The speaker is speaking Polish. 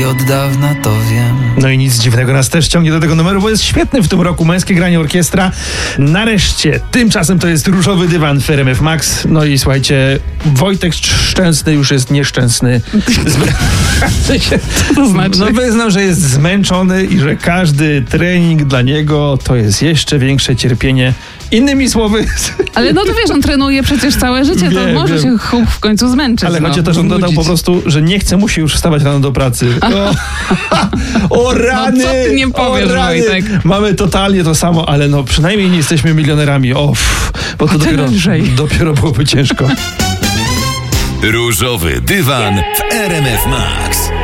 Od dawna to wiem. No i nic dziwnego, nas też ciągnie do tego numeru, bo jest świetny w tym roku. Męskie granie orkiestra. Nareszcie, tymczasem to jest Różowy Dywan w RMF Max. No i słuchajcie, Wojtek Szczęsny już jest nieszczęsny. Co to znaczy? No wyznał, że jest zmęczony i że każdy trening dla niego to jest jeszcze większe cierpienie. Innymi słowy... Ale no to wiesz, on trenuje przecież całe życie, to Wiem, może się chłop w końcu zmęczyć. Ale chodzi o to, że on dodał po prostu, że nie chce mu się już wstawać rano do pracy. O rany! No co ty nie powiesz, o rany. Wojtek? Mamy totalnie to samo, ale no przynajmniej nie jesteśmy milionerami. Bo to dopiero byłoby ciężko. Różowy Dywan w RMF Max.